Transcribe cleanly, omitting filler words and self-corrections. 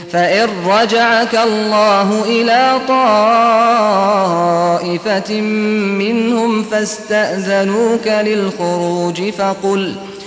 فإن رجعك الله إلى طائفة منهم فاستأذنوك للخروج